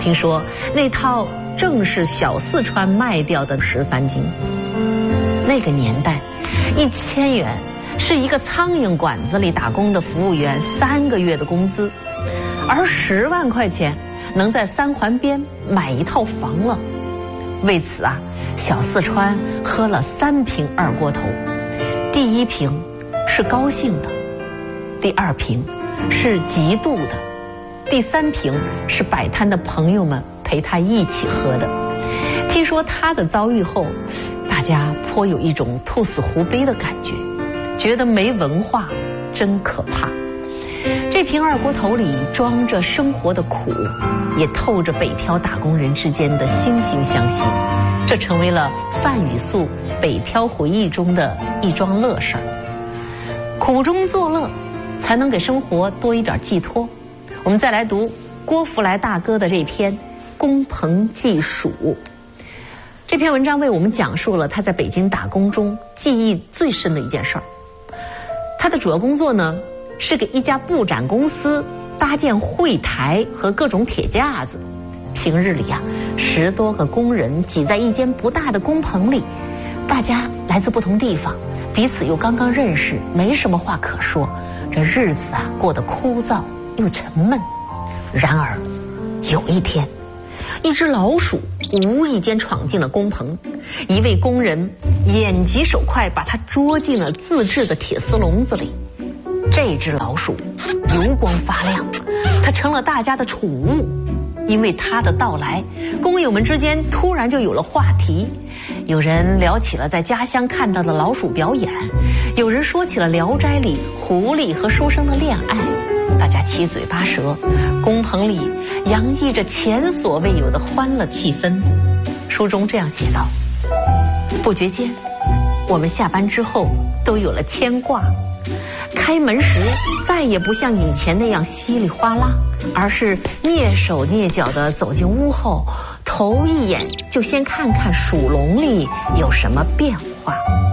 听说那套正是小四川卖掉的13斤。那个年代，1000元是一个苍蝇馆子里打工的服务员3个月的工资，而10万块钱能在3环边买一套房了。为此啊，小四川喝了3瓶二锅头，第1瓶是高兴的，第2瓶是嫉妒的，第3瓶是摆摊的朋友们陪他一起喝的。听说他的遭遇后，大家颇有一种兔死狐悲的感觉，觉得没文化真可怕。这瓶二锅头里装着生活的苦，也透着北漂打工人之间的惺惺相惜，这成为了范雨素北漂回忆中的一桩乐事儿。苦中作乐，才能给生活多一点寄托。我们再来读郭福来大哥的这篇《工棚记数》。这篇文章为我们讲述了他在北京打工中记忆最深的一件事儿。他的主要工作呢，是给一家布展公司搭建会台和各种铁架子。平日里啊，10多个工人挤在一间不大的工棚里，大家来自不同地方，彼此又刚刚认识，没什么话可说，这日子啊过得枯燥又沉闷。然而有一天，一只老鼠无意间闯进了工棚，一位工人眼疾手快，把它捉进了自制的铁丝笼子里。这只老鼠油光发亮，它成了大家的宠物。因为它的到来，工友们之间突然就有了话题。有人聊起了在家乡看到的老鼠表演，有人说起了《聊斋》里狐狸和书生的恋爱，大家七嘴八舌，工棚里洋溢着前所未有的欢乐气氛。书中这样写道：不觉间，我们下班之后都有了牵挂，开门时再也不像以前那样稀里哗啦，而是蹑手蹑脚地走进屋后，头一眼就先看看鼠笼里有什么变化。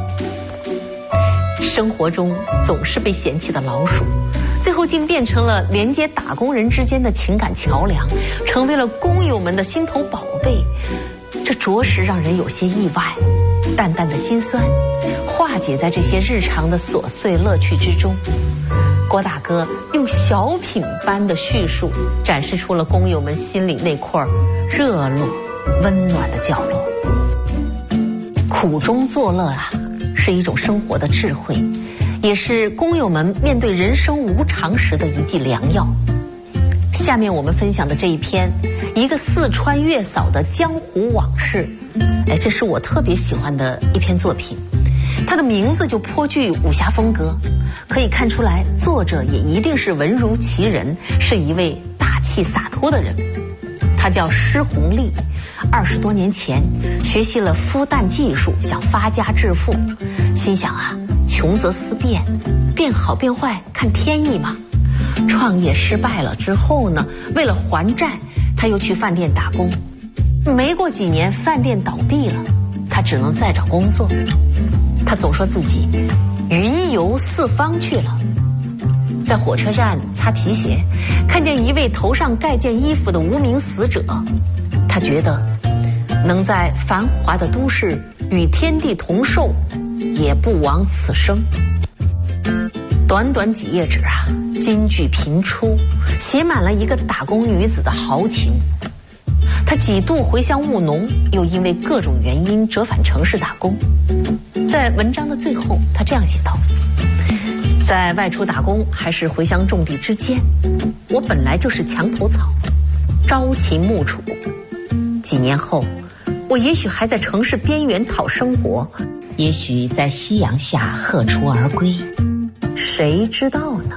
生活中总是被嫌弃的老鼠，最后竟变成了连接打工人之间的情感桥梁，成为了工友们的心头宝贝。这着实让人有些意外，淡淡的心酸化解在这些日常的琐碎乐趣之中。郭大哥用小品般的叙述，展示出了工友们心里那块热络温暖的角落。苦中作乐啊，是一种生活的智慧，也是工友们面对人生无常时的一剂良药。下面我们分享的这一篇，一个四川月嫂的江湖往事，这是我特别喜欢的一篇作品。它的名字就颇具武侠风格，可以看出来作者也一定是文如其人，是一位大气洒脱的人。他叫施红利，20多年前学习了孵蛋技术，想发家致富，心想啊，穷则思变，变好变坏看天意嘛。创业失败了之后呢，为了还债，他又去饭店打工。没过几年，饭店倒闭了，他只能再找工作。他总说自己云游四方去了。在火车站擦皮鞋，看见一位头上盖件衣服的无名死者，他觉得能在繁华的都市与天地同寿，也不枉此生。短短几页纸啊，金句频出，写满了一个打工女子的豪情。她几度回乡务农，又因为各种原因折返城市打工。在文章的最后，她这样写道：在外出打工还是回乡种地之间，我本来就是墙头草，朝秦暮楚。几年后，我也许还在城市边缘讨生活，也许在夕阳下鹤雏而归，谁知道呢？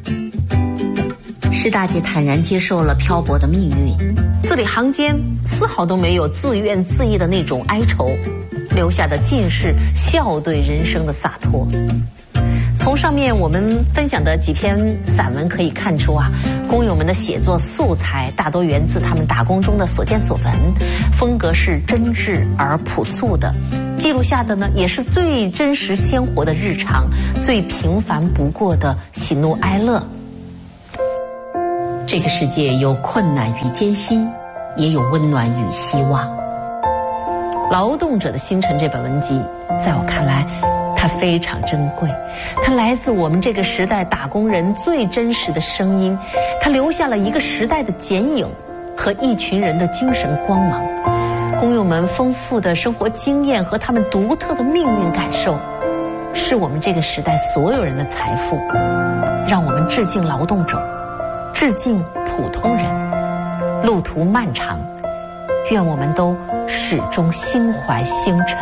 施大姐坦然接受了漂泊的命运，字里行间丝毫都没有自怨自艾的那种哀愁，留下的尽是笑对人生的洒脱。从上面我们分享的几篇散文可以看出啊，工友们的写作素材大多源自他们打工中的所见所闻，风格是真挚而朴素的，记录下的呢也是最真实鲜活的日常，最平凡不过的喜怒哀乐。这个世界有困难与艰辛， 也有温暖与希望。《劳动者的星辰》这本文集，在我看来，它非常珍贵，它来自我们这个时代打工人最真实的声音，它留下了一个时代的剪影和一群人的精神光芒。工友们丰富的生活经验和他们独特的命运感受，是我们这个时代所有人的财富。让我们致敬劳动者，致敬普通人。路途漫长，愿我们都始终心怀星辰。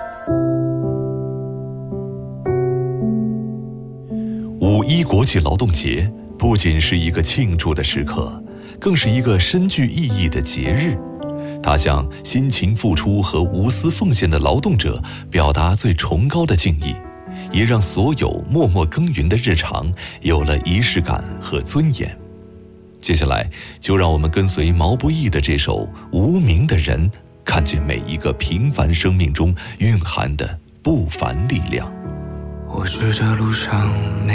5·1国际劳动节不仅是一个庆祝的时刻，更是一个深具意义的节日。它向辛勤付出和无私奉献的劳动者表达最崇高的敬意，也让所有默默耕耘的日常有了仪式感和尊严。接下来，就让我们跟随毛不易的这首《无名的人》，看见每一个平凡生命中蕴含的不凡力量。 我是这路上